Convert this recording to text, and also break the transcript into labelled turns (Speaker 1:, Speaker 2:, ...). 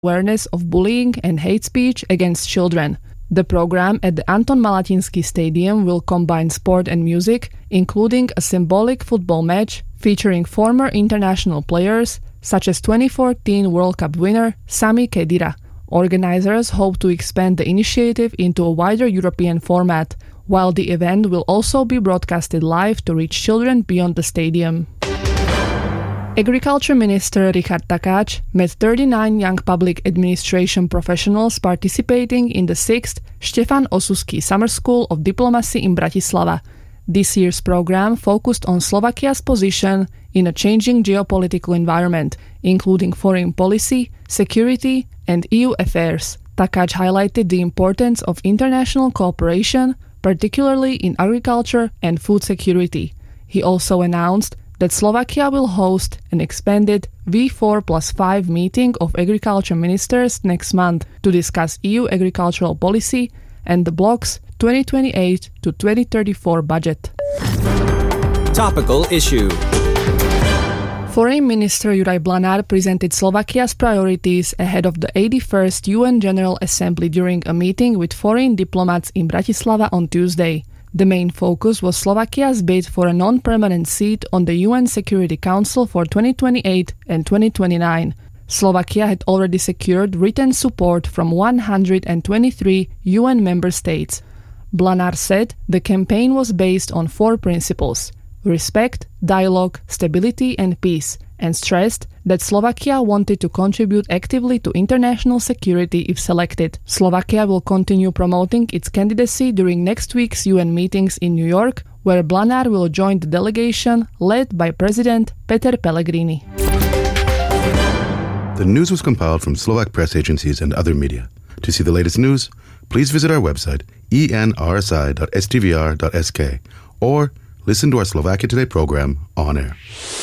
Speaker 1: awareness of bullying and hate speech against children. The program at the Anton Malatinsky Stadium will combine sport and music, including a symbolic football match featuring former international players such as 2014 World Cup winner Sami Khedira. Organizers hope to expand the initiative into a wider European format, while the event will also be broadcasted live to reach children beyond the stadium. Agriculture Minister Richard Takács met 39 young public administration professionals participating in the 6th Štefan Osusky Summer School of Diplomacy in Bratislava. This year's program focused on Slovakia's position in a changing geopolitical environment, including foreign policy, security, and EU affairs. Takács highlighted the importance of international cooperation, particularly in agriculture and food security. He also announced that Slovakia will host an expanded V4+5 meeting of agriculture ministers next month to discuss EU agricultural policy and the bloc's 2028 to 2034 budget.
Speaker 2: Topical issue.
Speaker 1: Foreign Minister Juraj Blanár presented Slovakia's priorities ahead of the 81st UN General Assembly during a meeting with foreign diplomats in Bratislava on Tuesday. The main focus was Slovakia's bid for a non-permanent seat on the UN Security Council for 2028 and 2029. Slovakia had already secured written support from 123 UN member states. Blanár said the campaign was based on 4 principles: respect, dialogue, stability and peace, and stressed that Slovakia wanted to contribute actively to international security if selected. Slovakia will continue promoting its candidacy during next week's UN meetings in New York, where Blanár will join the delegation led by President Peter Pellegrini.
Speaker 3: The news was compiled from Slovak press agencies and other media. To see the latest news, please visit our website enrsi.stvr.sk or listen to our Slovakia Today program on air.